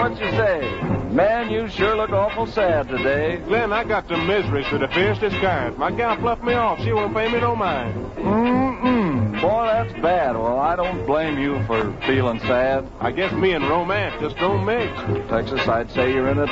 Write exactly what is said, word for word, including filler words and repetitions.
what you say. Man, you sure look awful sad today. Glenn, I got some miseries of the fiercest kind. My gal fluffed me off. She won't pay me no mind. Mm-mm. Boy, that's bad. Well, I don't blame you for feeling sad. I guess me and romance just don't mix. Texas, I'd say you're in a